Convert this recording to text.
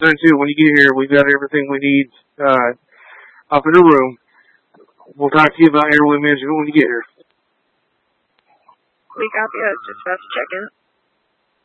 Then too, when you get here, we've got everything we need up in the room. We'll talk to you about airway management when you get here. We copy. Just fast checking.